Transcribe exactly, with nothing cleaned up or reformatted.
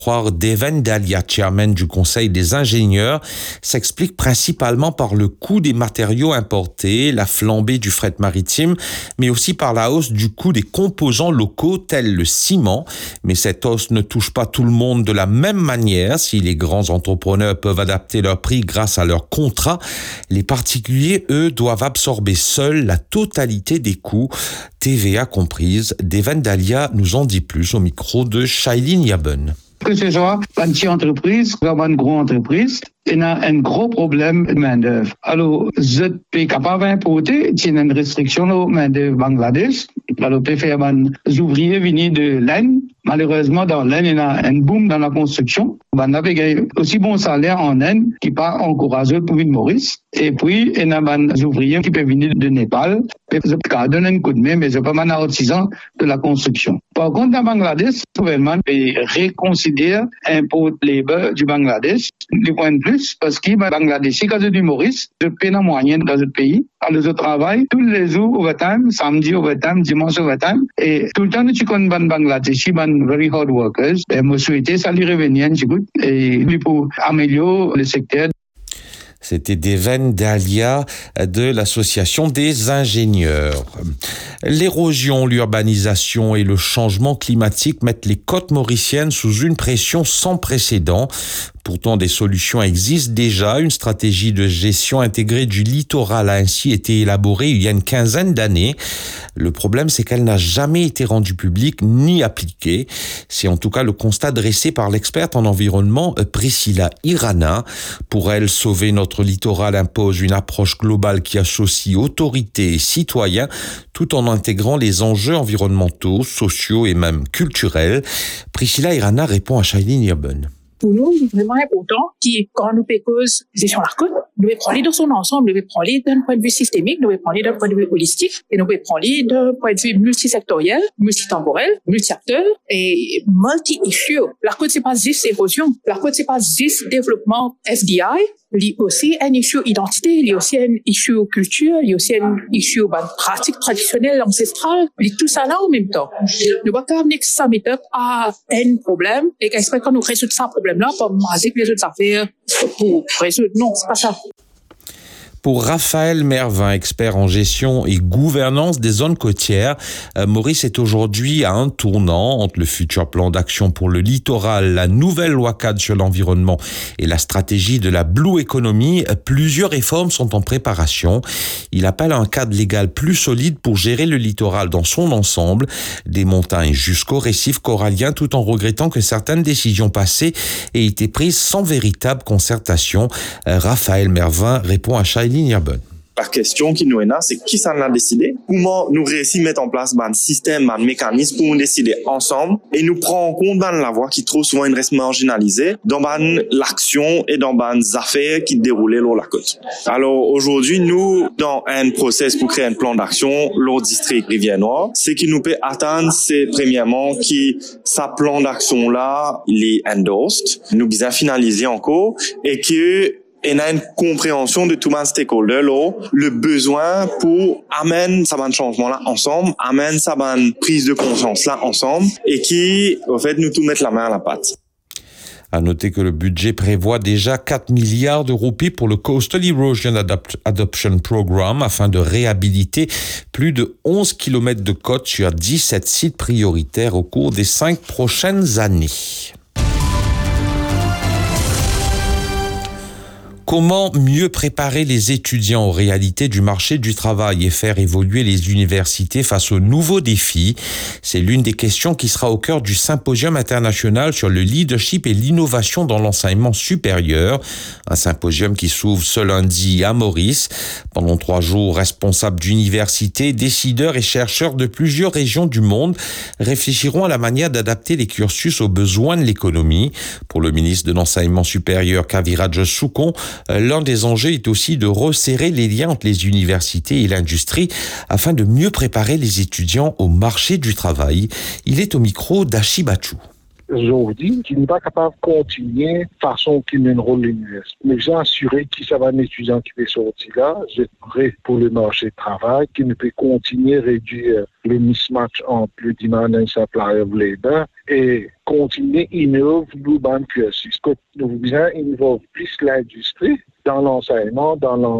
Croire Deven Dalia, chairman du Conseil des ingénieurs, s'explique principalement par le coût des matériaux importés, la flambée du fret maritime, mais aussi par la hausse du coût des composants locaux tels le ciment. Mais cette hausse ne touche pas tout le monde de la même manière. Si les grands entrepreneurs peuvent adapter leurs prix grâce à leurs contrats, les particuliers, eux, doivent absorber seuls la totalité des coûts, T V A comprise. Deven Dalia nous en dit plus au micro de Shailene Yaben. Que ce soit une petite entreprise ou une grande entreprise, il y a un gros problème de main-d'œuvre. Alors, je suis capable d'importer, il y a une restriction de main-d'œuvre Bangladesh. Alors, je peux faire des ouvriers venus de l'Inde. Malheureusement, dans l'Inde, il y a un boom dans la construction. On a aussi bon salaire en Inde qui n'est pas encouragé pour une Maurice. Et puis, il y a des ouvriers qui peuvent venir de Népal. Je peux donner un coup de main, mais je ne peux pas être artisan de la construction. Par contre, dans Bangladesh, le gouvernement peut reconsidérer l'impôt labor du Bangladesh, du point de plus, parce que les Bangladeshis, quand ils du Maurice, je paie la moyenne dans le pays. Alors, je travaille tous les jours overtime, samedi overtime, dimanche overtime. Et tout le temps, je connais les Bangladeshis, les very hard workers. Et je souhaite ça les revenir, et pour améliorer le secteur. C'était Deven Dalia de l'Association des ingénieurs. L'érosion, l'urbanisation et le changement climatique mettent les côtes mauriciennes sous une pression sans précédent. Pourtant, des solutions existent déjà. Une stratégie de gestion intégrée du littoral a ainsi été élaborée il y a une quinzaine d'années. Le problème, c'est qu'elle n'a jamais été rendue publique ni appliquée. C'est en tout cas le constat dressé par l'experte en environnement Priscilla Irana. Pour elle, sauver notre littoral impose une approche globale qui associe autorités et citoyens tout en intégrant les enjeux environnementaux, sociaux et même culturels. Priscilla Irana répond à Shailene Yaben. Pour nous, c'est vraiment important que quand nous faisons gestion de la côte, nous devons prendre dans son ensemble, nous devons prendre d'un point de vue systémique, nous devons prendre d'un point de vue holistique, et nous devons prendre d'un point de vue multisectoriel, multitemporel, multi-acteur et multi-issue. La côte, c'est pas juste érosion. La côte, c'est pas juste développement F D I. Il y a aussi un issue identité, il y a aussi un issue culture, il y a aussi un issue ben, pratique traditionnelle, ancestrale. Il y a tout ça là en même temps. Nous ne pouvons pas amener ça à un problème et qu'après quand nous résoudre ce problème-là, pour maser les autres affaires pour résoudre. Non, c'est pas ça. Pour Raphaël Mervin, expert en gestion et gouvernance des zones côtières, Maurice est aujourd'hui à un tournant entre le futur plan d'action pour le littoral, la nouvelle loi cadre sur l'environnement et la stratégie de la Blue Economy. Plusieurs réformes sont en préparation. Il appelle à un cadre légal plus solide pour gérer le littoral dans son ensemble, des montagnes jusqu'aux récifs coralliens, tout en regrettant que certaines décisions passées aient été prises sans véritable concertation. Raphaël Mervin répond à Shailene Yaben. La question qui nous est là, c'est qui ça l'a décidé? Comment nous réussissons à mettre en place un système, un mécanisme pour nous décider ensemble et nous prendre en compte dans la voie qui trop souvent reste marginalisée dans l'action et dans les affaires qui déroulent sur la côte. Alors aujourd'hui, nous, dans un process pour créer un plan d'action, le district Rivière-Noire, ce qui nous peut atteindre, c'est premièrement que ce plan d'action-là, il est endorsed, nous bien finalisé encore et que et on a une compréhension de tout le stakeholder là, le besoin pour amener ça un changement là ensemble, amener ça une prise de conscience là ensemble et qui, au fait, nous tout mettre la main à la pâte. À noter que le budget prévoit déjà quatre milliards de roupies pour le Coastal Erosion Adapt- Adoption Programme afin de réhabiliter plus de onze kilomètres de côte sur dix-sept sites prioritaires au cours des cinq prochaines années. Comment mieux préparer les étudiants aux réalités du marché du travail et faire évoluer les universités face aux nouveaux défis? C'est l'une des questions qui sera au cœur du symposium international sur le leadership et l'innovation dans l'enseignement supérieur. Un symposium qui s'ouvre ce lundi à Maurice. Pendant trois jours, responsables d'universités, décideurs et chercheurs de plusieurs régions du monde réfléchiront à la manière d'adapter les cursus aux besoins de l'économie. Pour le ministre de l'Enseignement supérieur, Kaviraj Soukon, l'un des enjeux est aussi de resserrer les liens entre les universités et l'industrie afin de mieux préparer les étudiants au marché du travail. Il est au micro d'Achi Bachou. Aujourd'hui, qui n'est pas capable de continuer de façon qu'il ne rôle l'université. Mais j'ai assuré qu'il y a un étudiant qui peut sortir là, j'ai prêt pour le marché du travail, qui ne peut continuer à réduire le mismatch entre le demand and supply of labor et continuer à innover l'urban cursus. Nous bien innover plus l'industrie dans l'enseignement, dans